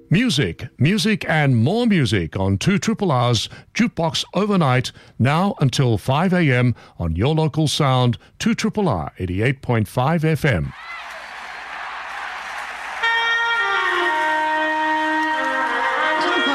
Music and more music on 2 Triple R's Jukebox Overnight, now until 5 a.m. on your local sound, 2 Triple R 88.5 FM.